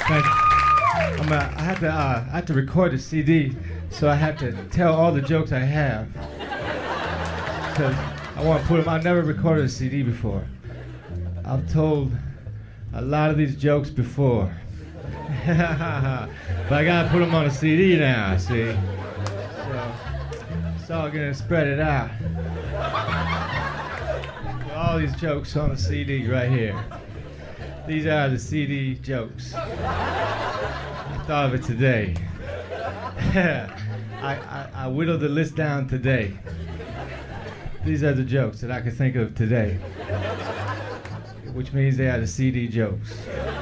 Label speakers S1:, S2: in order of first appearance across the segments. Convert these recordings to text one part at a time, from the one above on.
S1: Thank you. I had to record the CD, so I had to tell all the jokes I have. Because I want to put them. I've never recorded a CD before. I've told a lot of these jokes before. But I gotta put them on a CD now, see? So all gonna spread it out. All these jokes on the CD right here. These are the CD jokes. I thought of it today. I whittled the list down today. These are the jokes that I could think of today. Which means they are the CD jokes.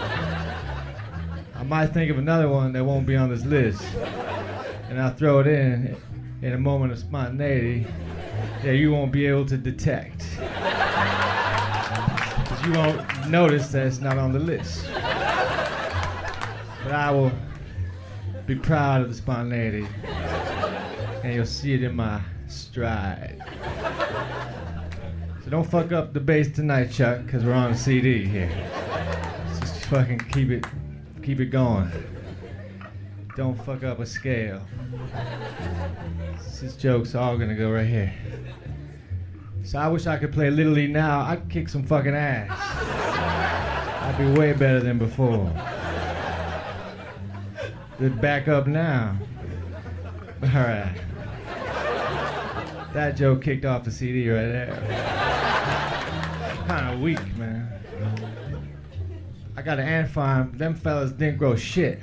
S1: I might think of another one that won't be on this list. And I'll throw it in a moment of spontaneity that you won't be able to detect. Because you won't notice that it's not on the list. But I will be proud of the spontaneity. And you'll see it in my stride. So don't fuck up the bass tonight, Chuck, because we're on a CD here. Just fucking keep it going. Don't fuck up a scale. This joke's all gonna go right here. So I wish I could play Little League now. I'd kick some fucking ass. I'd be way better than before. Good back up now. Alright. That joke kicked off the CD right there. Kinda weak, man. I got an ant farm. Them fellas didn't grow shit.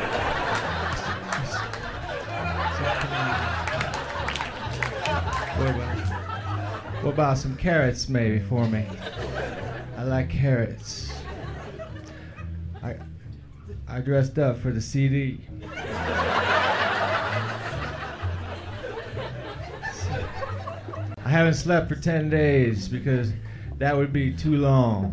S1: What about some carrots maybe for me? I like carrots. I dressed up for the CD. I haven't slept for 10 days because that would be too long.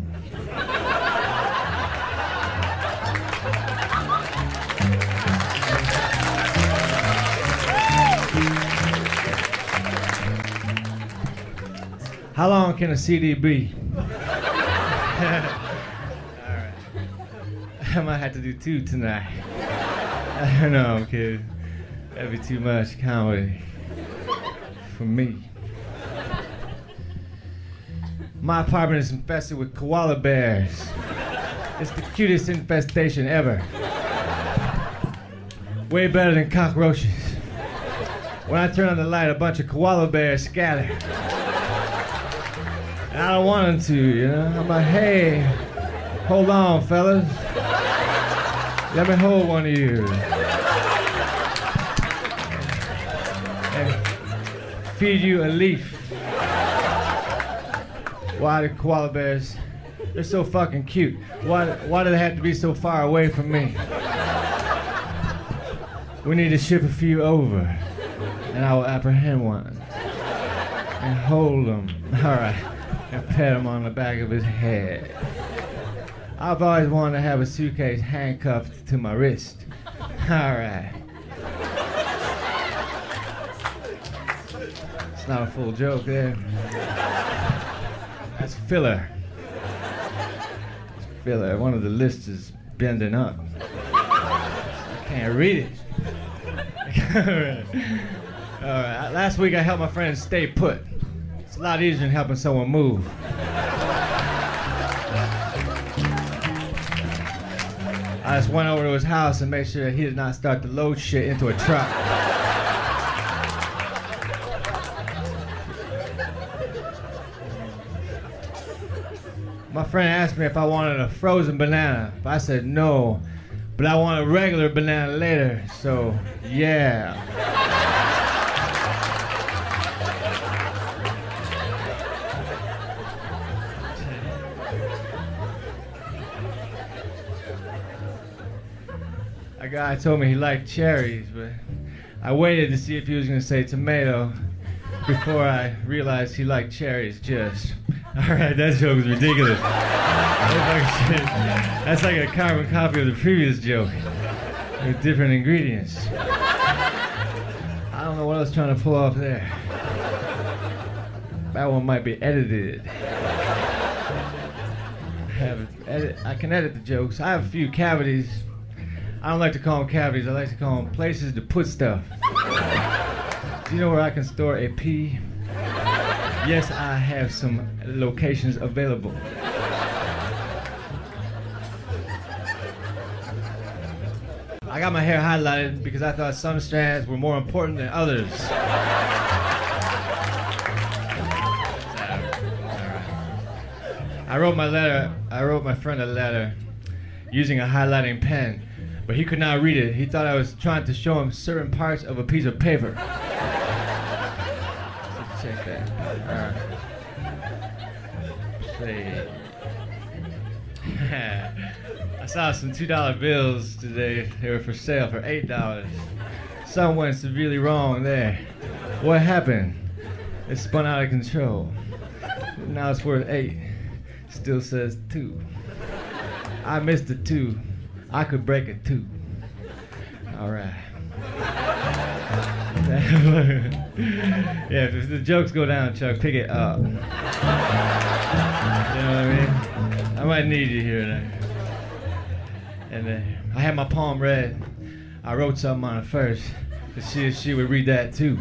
S1: How long can a CD be? Alright. I might have to do 2 tonight. I don't know, I'm kidding. That'd be too much comedy for me. My apartment is infested with koala bears. It's the cutest infestation ever. Way better than cockroaches. When I turn on the light, a bunch of koala bears scatter. And I don't want them to, you know? I'm like, hey, hold on, fellas. Let me hold one of you. And feed you a leaf. Why the koala bears? They're so fucking cute. Why do they have to be so far away from me? We need to ship a few over, and I will apprehend one and hold them. All right, and pet him on the back of his head. I've always wanted to have a suitcase handcuffed to my wrist. All right. It's not a full joke there. That's filler. It's filler. One of the lists is bending up. I can't read it. All right. Last week I helped my friend stay put. It's a lot easier than helping someone move. I just went over to his house and made sure that he did not start to load shit into a truck. My friend asked me if I wanted a frozen banana. I said no, but I want a regular banana later, so yeah. A guy told me he liked cherries, but I waited to see if he was going to say tomato before I realized he liked cherries just. All right, that joke was ridiculous. That's like a carbon copy of the previous joke with different ingredients. I don't know what I was trying to pull off there. That one might be edited. I can edit the jokes. I have a few cavities. I don't like to call them cavities. I like to call them places to put stuff. Do you know where I can store a pea? Yes, I have some locations available. I got my hair highlighted because I thought some strands were more important than others. I wrote my friend a letter using a highlighting pen, but he could not read it. He thought I was trying to show him certain parts of a piece of paper. So check that. I saw some $2 bills today. They were for sale for $8. Something went severely wrong there. What happened? It spun out of control. Now it's worth 8. Still says 2. I missed a 2. I could break a 2. All right. Yeah, if the jokes go down, Chuck, pick it up. You know what I mean? I might need you here tonight. And I had my palm read. I wrote something on it first to see if she would read that too.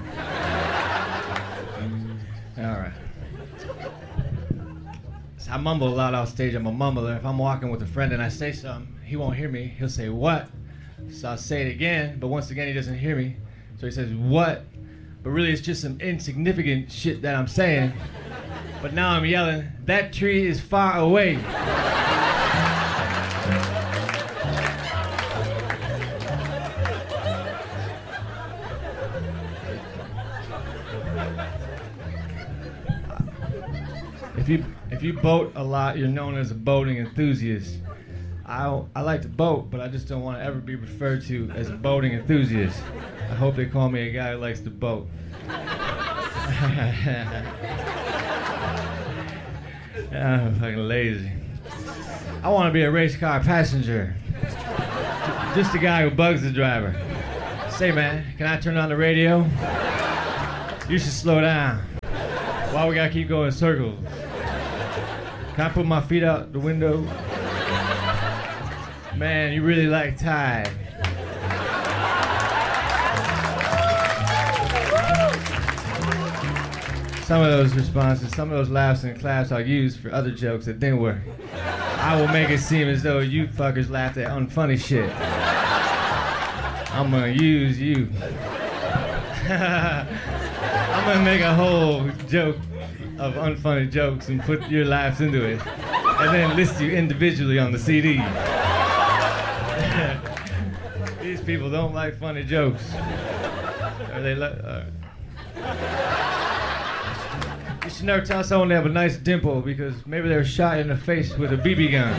S1: All right. So I mumble a lot off stage. I'm a mumbler. If I'm walking with a friend and I say something, he won't hear me. He'll say, "What?" So I'll say it again, but once again he doesn't hear me. So he says, "What?" But really it's just some insignificant shit that I'm saying. But now I'm yelling, "That tree is far away." If you boat a lot, you're known as a boating enthusiast. I like to boat, but I just don't want to ever be referred to as a boating enthusiast. I hope they call me a guy who likes to boat. I'm fucking lazy. I want to be a race car passenger. Just a guy who bugs the driver. Say, man, can I turn on the radio? You should slow down. Why we gotta keep going in circles? Can I put my feet out the window? Man, you really like Tide. Some of those responses, some of those laughs and claps I'll use for other jokes that didn't work. I will make it seem as though you fuckers laughed at unfunny shit. I'm gonna use you. I'm gonna make a whole joke of unfunny jokes and put your laughs into it, and then list you individually on the CD. These people don't like funny jokes. Or they You should never tell someone they have a nice dimple because maybe they were shot in the face with a BB gun.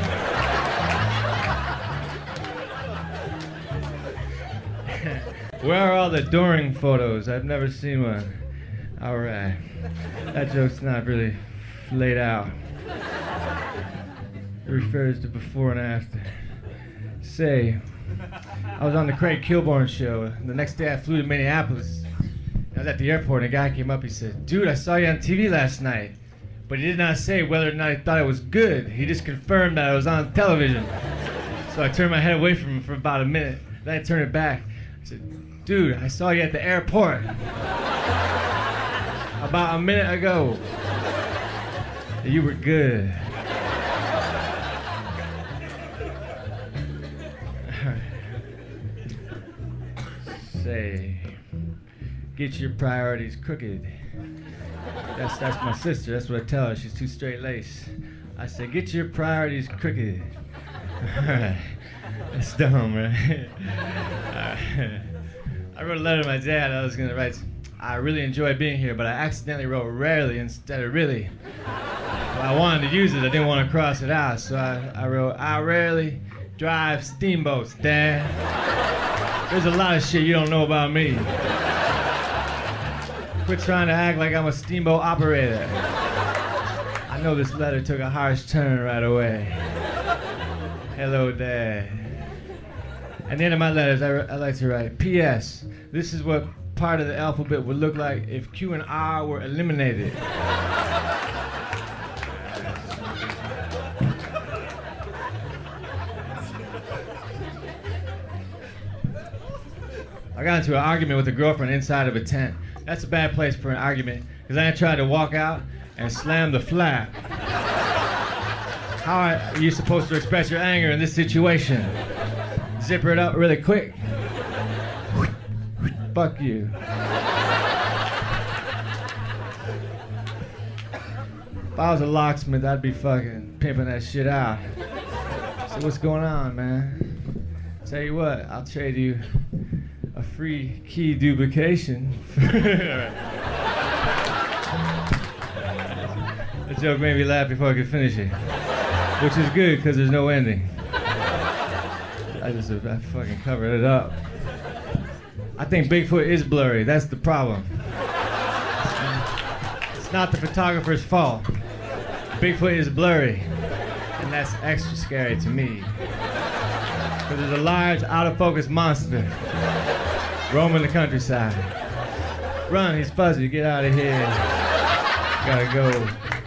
S1: Where are all the Doring photos? I've never seen one. All right. That joke's not really laid out. It refers to before and after. Say, I was on the Craig Kilborn show. The next day I flew to Minneapolis. I was at the airport and a guy came up. He said, "Dude, I saw you on TV last night." But he did not say whether or not he thought it was good. He just confirmed that I was on television. So I turned my head away from him for about a minute. Then I turned it back. I said, "Dude, I saw you at the airport about a minute ago. You were good." Say, get your priorities crooked. That's my sister. That's what I tell her. She's too straight-laced. I say, get your priorities crooked. All right. That's dumb, right? I wrote a letter to my dad. I was going to write, "I really enjoy being here, but I accidentally wrote rarely instead of really." Well, I wanted to use it. I didn't want to cross it out. So I wrote, "I rarely drive steamboats, Dad. There's a lot of shit you don't know about me. Quit trying to act like I'm a steamboat operator." I know this letter took a harsh turn right away. Hello, Dad. At the end of my letters, I like to write, "P.S. This is what part of the alphabet would look like if Q and R were eliminated." I got into an argument with a girlfriend inside of a tent. That's a bad place for an argument, because I tried to walk out and slam the flap. How are you supposed to express your anger in this situation? Zipper it up really quick. Fuck you. If I was a locksmith, I'd be fucking pimping that shit out. So what's going on, man? Tell you what, I'll trade you a free key duplication. The joke made me laugh before I could finish it, which is good because there's no ending. I fucking covered it up. I think Bigfoot is blurry. That's the problem. It's not the photographer's fault. Bigfoot is blurry, and that's extra scary to me. Because there's a large, out-of-focus monster roaming the countryside. Run, he's fuzzy. Get out of here. Gotta go.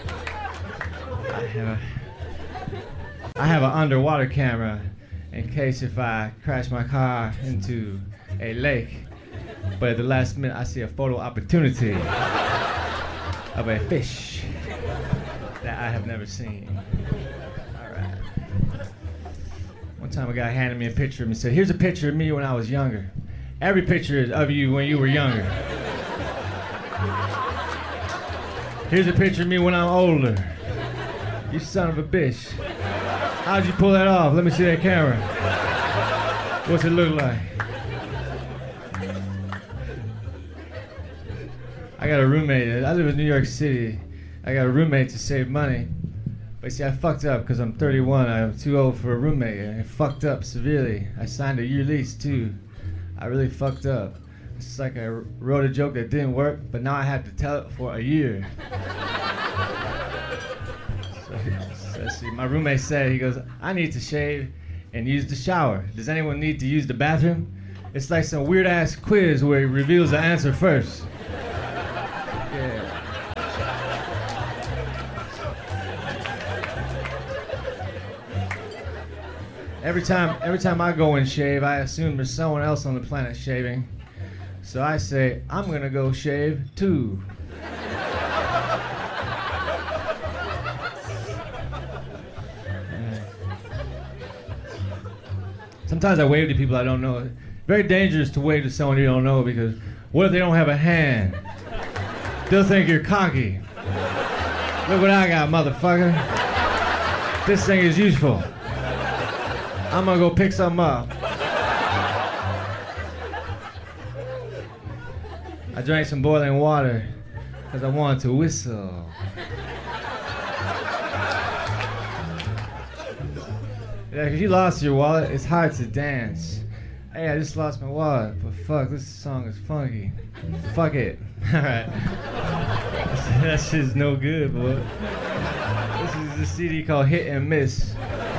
S1: I have an underwater camera in case if I crash my car into a lake. But at the last minute, I see a photo opportunity of a fish that I have never seen. All right. One time a guy handed me a picture of me and said, here's a picture of me when I was younger. Every picture is of you when you were younger. Here's a picture of me when I'm older. You son of a bitch. How'd you pull that off? Let me see that camera. What's it look like? I got a roommate. I live in New York City. I got a roommate to save money. But see, I fucked up because I'm 31. I'm too old for a roommate. I fucked up severely. I signed a year lease too. I really fucked up. It's like I wrote a joke that didn't work, but now I have to tell it for a year. So see, my roommate said, he goes, I need to shave and use the shower. Does anyone need to use the bathroom? It's like some weird ass quiz where he reveals the answer first. Yeah. Every time I go and shave, I assume there's someone else on the planet shaving. So I say, I'm gonna go shave too. Sometimes I wave to people I don't know. Very dangerous to wave to someone you don't know because what if they don't have a hand? They'll think you're cocky. Look what I got, motherfucker. This thing is useful. I'm gonna go pick something up. I drank some boiling water because I wanted to whistle. Yeah, if you lost your wallet, it's hard to dance. Hey, I just lost my wallet, but fuck, this song is funky. Fuck it. Alright. That shit's no good, boy. This is a CD called Hit and Miss.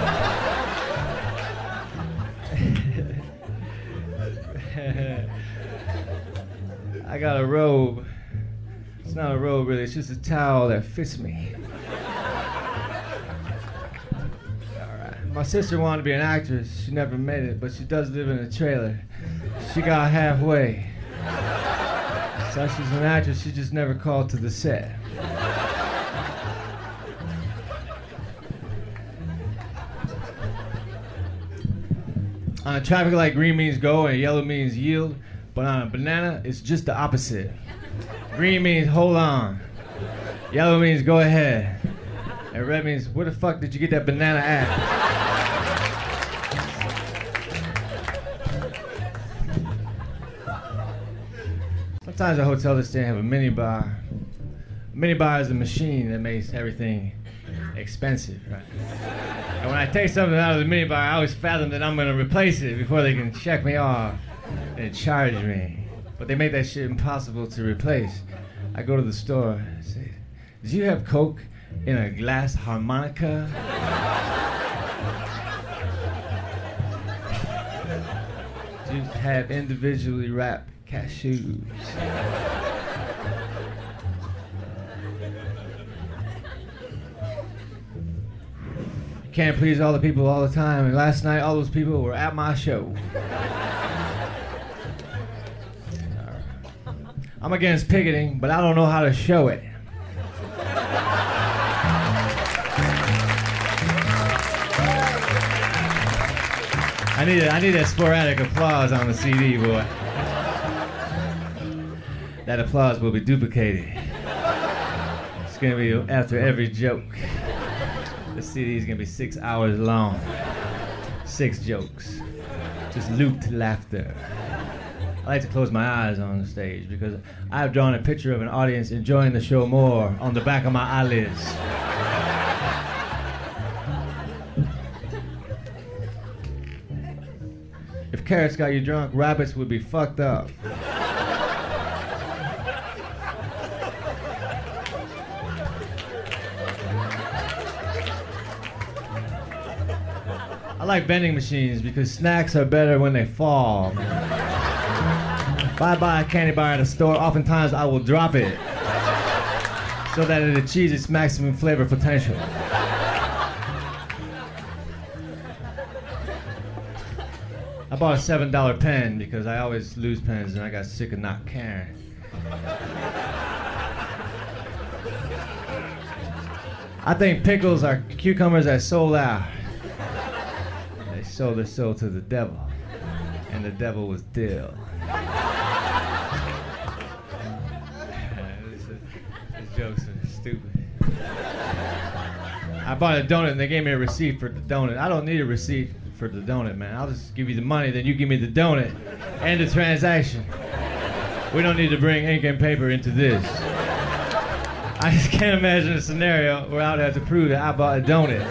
S1: I got a robe. It's not a robe, really. It's just a towel that fits me. My sister wanted to be an actress. She never made it, but she does live in a trailer. She got halfway. So she's an actress, she just never called to the set. On a traffic light, green means go and yellow means yield, but on a banana, it's just the opposite. Green means hold on. Yellow means go ahead. And red means where the fuck did you get that banana at? Sometimes a hotel this day have a mini bar. A mini bar is a machine that makes everything expensive, right? And when I take something out of the mini bar, I always fathom that I'm gonna replace it before they can check me off and charge me. But they make that shit impossible to replace. I go to the store and say, "Did you have Coke in a glass harmonica?" "Do you have individually wrapped cashews?" You can't please all the people all the time, and last night all those people were at my show. I'm against picketing, but I don't know how to show it. I need that sporadic applause on the CD, boy. That applause will be duplicated. It's gonna be after every joke. The CD is gonna be 6 hours long. 6 jokes. Just looped laughter. I like to close my eyes on the stage because I've drawn a picture of an audience enjoying the show more on the back of my eyelids. If carrots got you drunk, rabbits would be fucked up. I like vending machines because snacks are better when they fall. If I buy a candy bar at a store, oftentimes I will drop it so that it achieves its maximum flavor potential. I bought a $7 pen because I always lose pens and I got sick of not caring. I think pickles are cucumbers that sold out. They sold their soul to the devil, and the devil was dill. These jokes are stupid. I bought a donut and they gave me a receipt for the donut. I don't need a receipt for the donut, man. I'll just give you the money, then you give me the donut and the transaction. We don't need to bring ink and paper into this. I just can't imagine a scenario where I'd have to prove that I bought a donut.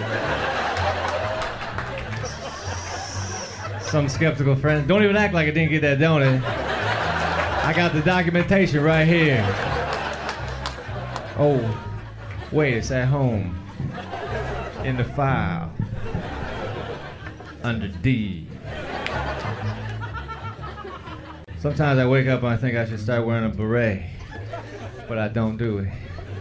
S1: Some skeptical friend, don't even act like I didn't get that donut. I got the documentation right here. Oh, wait, it's at home. In the file. Under D. Sometimes I wake up and I think I should start wearing a beret, but I don't do it.